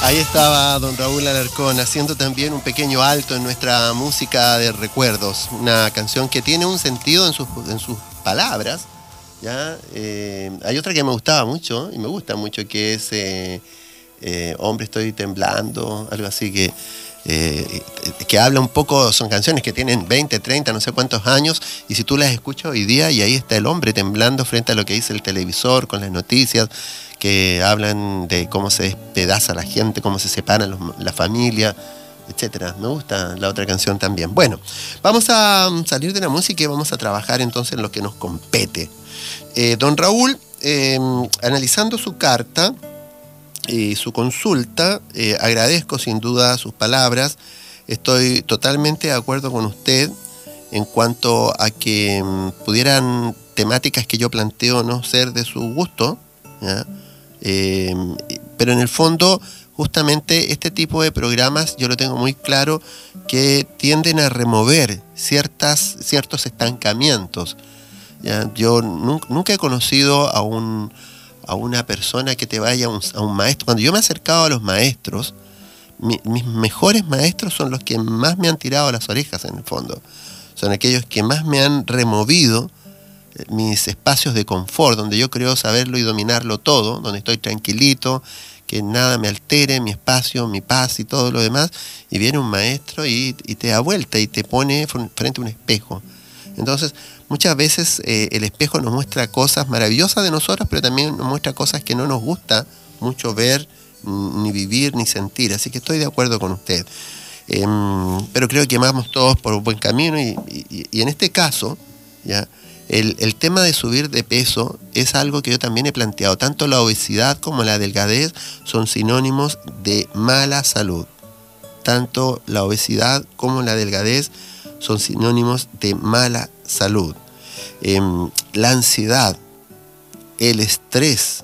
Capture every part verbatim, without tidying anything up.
Ahí estaba don Raúl Alarcón haciendo también un pequeño alto en nuestra música de recuerdos, una canción que tiene un sentido en sus, en sus palabras, ¿ya? Eh, hay otra que me gustaba mucho y me gusta mucho, que es eh, eh, Hombre estoy temblando, algo así, que, eh, que habla un poco, son canciones que tienen veinte, treinta, no sé cuántos años, y si tú las escuchas hoy día, y ahí está el hombre temblando frente a lo que dice el televisor con las noticias, que hablan de cómo se despedaza la gente, cómo se separan los, la familia, etcétera. Me gusta la otra canción también. Bueno, vamos a salir de la música y vamos a trabajar entonces en lo que nos compete. Eh, don Raúl, eh, analizando su carta y su consulta, eh, agradezco sin duda sus palabras. Estoy totalmente de acuerdo con usted en cuanto a que um, pudieran temáticas que yo planteo no ser de su gusto, ¿ya? Eh, pero en el fondo, justamente este tipo de programas yo lo tengo muy claro, que tienden a remover ciertas, ciertos estancamientos, ¿ya? Yo nunca, nunca he conocido a, un, a una persona que te vaya a un, a un maestro. Cuando yo me he acercado a los maestros, mi, mis mejores maestros son los que más me han tirado las orejas en el fondo. Son aquellos que más me han removido mis espacios de confort, donde yo creo saberlo y dominarlo todo, donde estoy tranquilito, que nada me altere, mi espacio, mi paz y todo lo demás, y viene un maestro y, y te da vuelta y te pone frente a un espejo. Entonces, muchas veces eh, el espejo nos muestra cosas maravillosas de nosotros, pero también nos muestra cosas que no nos gusta mucho ver, ni vivir, ni sentir. Así que estoy de acuerdo con usted. Eh, pero creo que vamos todos por un buen camino y, y, y en este caso, ¿ya? El, el tema de subir de peso es algo que yo también he planteado. Tanto la obesidad como la delgadez son sinónimos de mala salud. Tanto la obesidad como la delgadez son sinónimos de mala salud. Eh, la ansiedad, el estrés,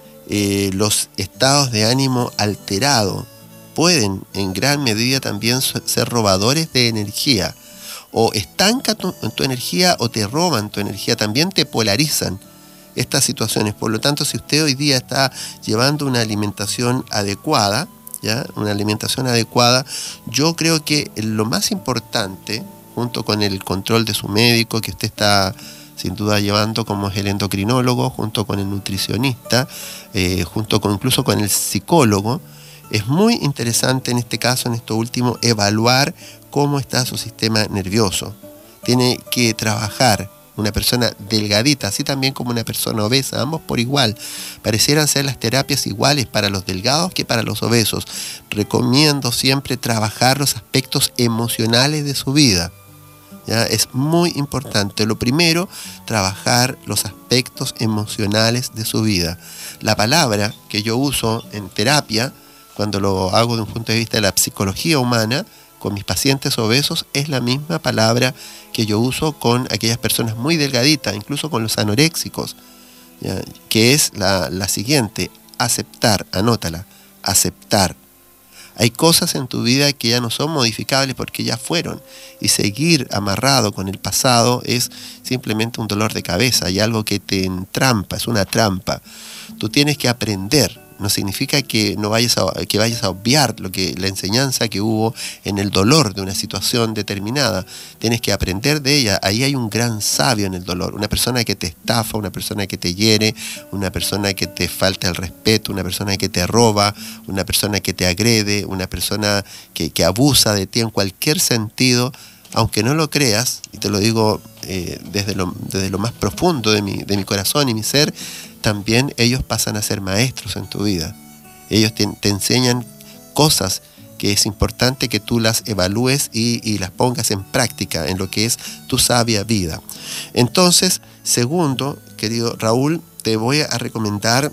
eh, los estados de ánimo alterado pueden en gran medida también ser robadores de energía. O estancan tu, tu energía o te roban tu energía, también te polarizan estas situaciones. Por lo tanto, si usted hoy día está llevando una alimentación adecuada, ¿ya? Una alimentación adecuada, yo creo que lo más importante, junto con el control de su médico, que usted está sin duda llevando, como es el endocrinólogo, junto con el nutricionista, eh, junto con incluso con el psicólogo, es muy interesante en este caso, en esto último, evaluar cómo está su sistema nervioso. Tiene que trabajar una persona delgadita, así también como una persona obesa, ambos por igual. Parecieran ser las terapias iguales para los delgados que para los obesos. Recomiendo siempre trabajar los aspectos emocionales de su vida, ¿ya? Es muy importante. Lo primero, trabajar los aspectos emocionales de su vida. La palabra que yo uso en terapia, cuando lo hago desde un punto de vista de la psicología humana, con mis pacientes obesos, es la misma palabra que yo uso con aquellas personas muy delgaditas, incluso con los anoréxicos, ¿ya? Que es la, la siguiente: aceptar, anótala, aceptar. Hay cosas en tu vida que ya no son modificables porque ya fueron, y seguir amarrado con el pasado es simplemente un dolor de cabeza y algo que te entrampa, es una trampa. Tú tienes que aprender. No significa que no vayas a, que vayas a obviar lo que, la enseñanza que hubo en el dolor de una situación determinada. Tienes que aprender de ella. Ahí hay un gran sabio en el dolor. Una persona que te estafa, una persona que te hiere, una persona que te falta el respeto, una persona que te roba, una persona que te agrede, una persona que, que abusa de ti en cualquier sentido. Aunque no lo creas, y te lo digo eh, desde, lo, desde lo más profundo de mi, de mi corazón y mi ser, también ellos pasan a ser maestros en tu vida. Ellos te, te enseñan cosas que es importante que tú las evalúes y, y las pongas en práctica en lo que es tu sabia vida. Entonces, segundo, querido Raúl, te voy a recomendar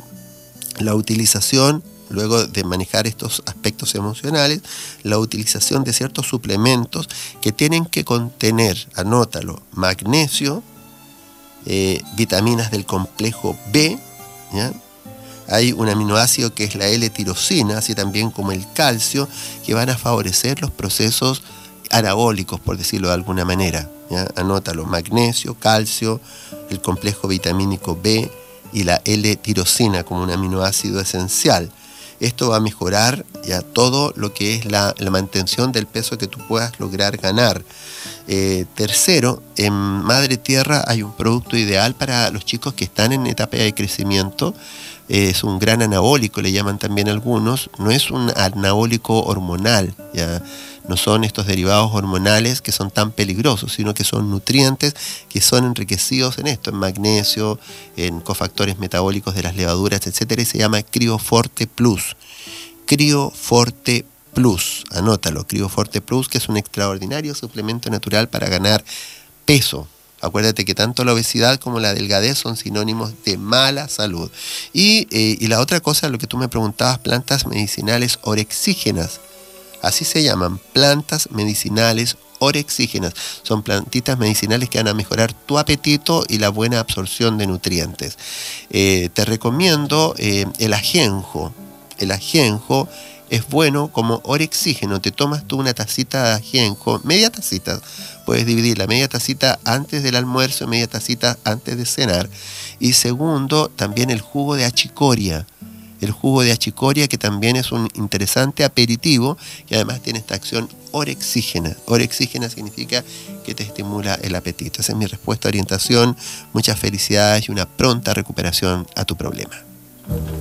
la utilización, luego de manejar estos aspectos emocionales, la utilización de ciertos suplementos que tienen que contener, anótalo, magnesio, eh, vitaminas del complejo B, ¿ya? Hay un aminoácido que es la L-tirosina, así también como el calcio, que van a favorecer los procesos anabólicos, por decirlo de alguna manera, ¿ya? Anótalo, magnesio, calcio, el complejo vitamínico B y la L-tirosina como un aminoácido esencial. Esto va a mejorar ya todo lo que es la, la mantención del peso que tú puedas lograr ganar. Eh, tercero, en Madre Tierra hay un producto ideal para los chicos que están en etapa de crecimiento. Eh, es un gran anabólico, le llaman también algunos. No es un anabólico hormonal, ¿ya? No son estos derivados hormonales que son tan peligrosos, sino que son nutrientes que son enriquecidos en esto, en magnesio, en cofactores metabólicos de las levaduras, etcétera, y se llama CryoForte Plus. CryoForte Plus, anótalo, CryoForte Plus, que es un extraordinario suplemento natural para ganar peso. Acuérdate que tanto la obesidad como la delgadez son sinónimos de mala salud. Y, eh, y la otra cosa, lo que tú me preguntabas, plantas medicinales orexígenas. Así se llaman, plantas medicinales orexígenas. Son plantitas medicinales que van a mejorar tu apetito y la buena absorción de nutrientes. Eh, te recomiendo eh, el ajenjo. El ajenjo es bueno como orexígeno. Te tomas tú una tacita de ajenjo, media tacita, puedes dividirla, media tacita antes del almuerzo, media tacita antes de cenar. Y segundo, también el jugo de achicoria. El jugo de achicoria, que también es un interesante aperitivo y además tiene esta acción orexígena. Orexígena significa que te estimula el apetito. Esa es mi respuesta, orientación. Muchas felicidades y una pronta recuperación a tu problema.